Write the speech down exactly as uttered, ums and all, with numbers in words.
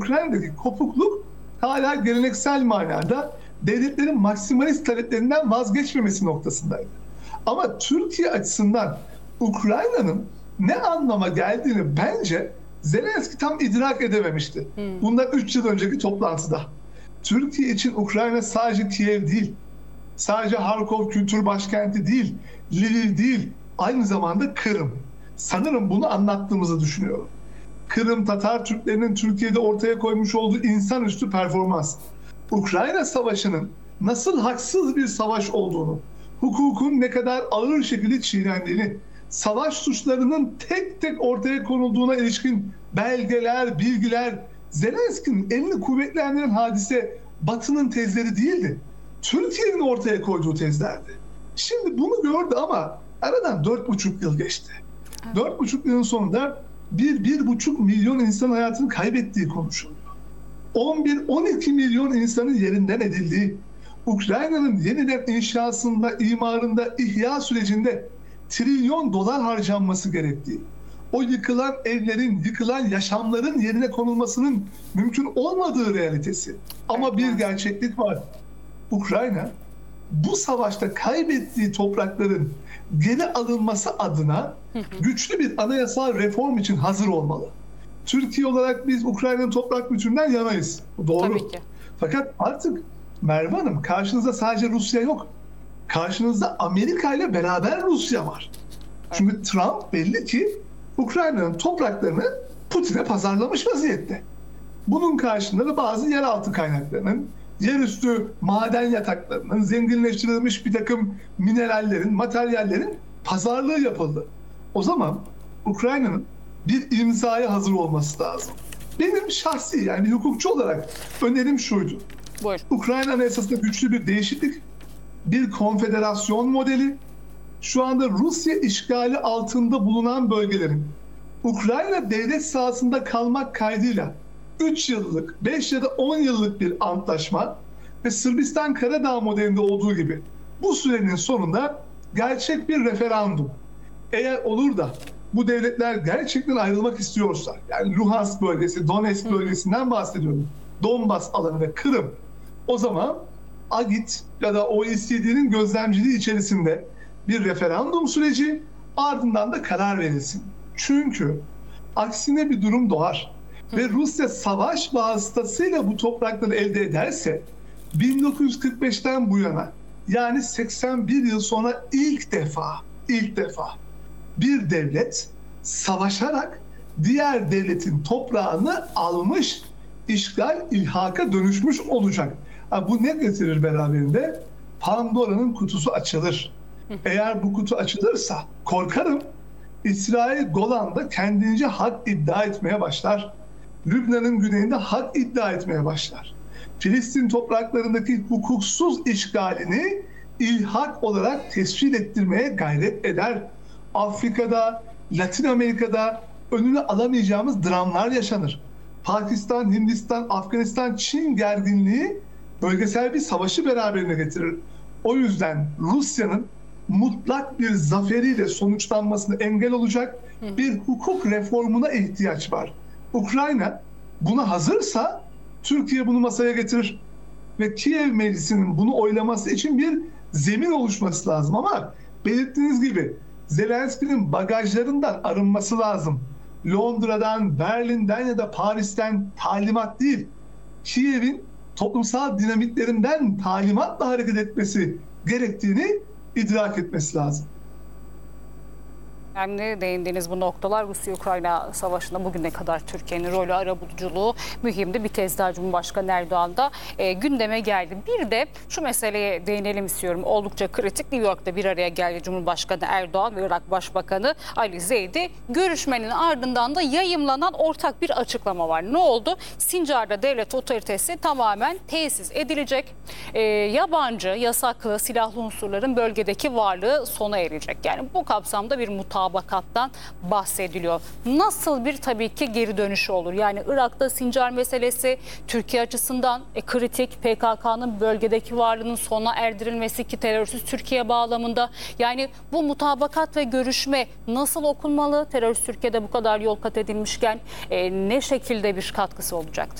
Ukrayna'daki kopukluk hala geleneksel manada devletlerin maksimalist taleplerinden vazgeçmemesi noktasındaydı. Ama Türkiye açısından Ukrayna'nın ne anlama geldiğini bence Zelenski tam idrak edememişti. Hmm. Bundan üç yıl önceki toplantıda. Türkiye için Ukrayna sadece Kiev değil, sadece Harkov kültür başkenti değil, Lviv değil, aynı zamanda Kırım. Sanırım bunu anlattığımızı düşünüyorum. Kırım Tatar Türklerinin Türkiye'de ortaya koymuş olduğu insanüstü performans, Ukrayna Savaşı'nın nasıl haksız bir savaş olduğunu, hukukun ne kadar ağır şekilde çiğnendiğini, savaş suçlarının tek tek ortaya konulduğuna ilişkin belgeler, bilgiler, Zelenski'nin elini kuvvetlendiren hadise Batı'nın tezleri değildi. Türkiye'nin ortaya koyduğu tezlerdi. Şimdi bunu gördü ama aradan dört buçuk yıl geçti. Dört buçuk yılın sonunda bir, bir buçuk milyon insan hayatını kaybettiği konuşuluyor. on bir on iki milyon insanın yerinden edildiği, Ukrayna'nın yeniden inşasında, imarında, ihya sürecinde trilyon dolar harcanması gerektiği, o yıkılan evlerin, yıkılan yaşamların yerine konulmasının mümkün olmadığı realitesi. Ama bir gerçeklik var. Ukrayna bu savaşta kaybettiği toprakların geri alınması adına güçlü bir anayasal reform için hazır olmalı. Türkiye olarak biz Ukrayna'nın toprak bütününden yanayız. Doğru. Tabii ki. Fakat artık Merve Hanım, karşınızda sadece Rusya yok. Karşınızda Amerika ile beraber Rusya var. Çünkü Trump belli ki Ukrayna'nın topraklarını Putin'e pazarlamış vaziyette. Bunun karşılığında da bazı yeraltı kaynaklarının, yerüstü maden yataklarının, zenginleştirilmiş bir takım minerallerin, materyallerin pazarlığı yapıldı. O zaman Ukrayna'nın bir imzaya hazır olması lazım. Benim şahsi, yani bir hukukçu olarak önerim şuydu. Buyur. Ukrayna Anayasası'nda güçlü bir değişiklik, bir konfederasyon modeli, şu anda Rusya işgali altında bulunan bölgelerin Ukrayna devlet sahasında kalmak kaydıyla üç yıllık, beş ya da on yıllık bir antlaşma ve Sırbistan Karadağ modelinde olduğu gibi bu sürenin sonunda gerçek bir referandum. Eğer olur da bu devletler gerçekten ayrılmak istiyorsa, yani Luhansk bölgesi, Donetsk bölgesinden bahsediyorum, Donbas alanı ve Kırım, o zaman A G İ T ya da O E C D'nin gözlemciliği içerisinde bir referandum süreci, ardından da karar verilsin. Çünkü aksine bir durum doğar ve Rusya savaş vasıtasıyla bu toprakları elde ederse bin dokuz yüz kırk beşten bu yana, yani seksen bir yıl sonra ilk defa ilk defa bir devlet savaşarak diğer devletin toprağını almış, işgal, ilhaka dönüşmüş olacak. Ha, bu ne getirir beraberinde? Pandora'nın kutusu açılır. Eğer bu kutu açılırsa korkarım İsrail Golan'da kendince hak iddia etmeye başlar. Lübnan'ın güneyinde hak iddia etmeye başlar. Filistin topraklarındaki hukuksuz işgalini ilhak olarak tescil ettirmeye gayret eder. Afrika'da, Latin Amerika'da önünü alamayacağımız dramlar yaşanır. Pakistan, Hindistan, Afganistan, Çin gerginliği bölgesel bir savaşı beraberine getirir. O yüzden Rusya'nın mutlak bir zaferiyle sonuçlanmasına engel olacak bir hukuk reformuna ihtiyaç var. Ukrayna buna hazırsa Türkiye bunu masaya getirir ve Kiev Meclisi'nin bunu oylaması için bir zemin oluşması lazım. Ama belirttiğiniz gibi Zelenski'nin bagajlarından arınması lazım. Londra'dan, Berlin'den ya da Paris'ten talimat değil, Kiev'in toplumsal dinamiklerinden talimatla hareket etmesi gerektiğini idrak etmesi lazım. Önemli değindiğiniz bu noktalar, Rusya-Ukrayna savaşında bugüne kadar Türkiye'nin rolü, arabuluculuğu mühimdi. Bir kez daha Cumhurbaşkanı Erdoğan da e, gündeme geldi. Bir de şu meseleye değinelim istiyorum. Oldukça kritik. New York'ta bir araya geldi Cumhurbaşkanı Erdoğan ve Irak Başbakanı Ali Zeydi. Görüşmenin ardından da yayımlanan ortak bir açıklama var. Ne oldu? Sincar'da devlet otoritesi tamamen tesis edilecek. E, yabancı, yasaklı, silahlı unsurların bölgedeki varlığı sona erecek. Yani bu kapsamda bir mutabakattan bahsediliyor. Nasıl bir tabii ki geri dönüşü olur? Yani Irak'ta Sincar meselesi Türkiye açısından e, kritik. P K K'nın bölgedeki varlığının sona erdirilmesi ki terörsüz Türkiye bağlamında. Yani bu mutabakat ve görüşme nasıl okunmalı? Terörist Türkiye'de bu kadar yol kat edilmişken e, ne şekilde bir katkısı olacaktır?